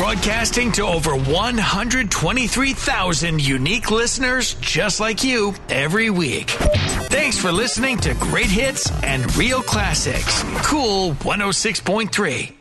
Broadcasting to over 123,000 unique listeners just like you every week. Thanks for listening to Great Hits and Real Classics. Cool 106.3.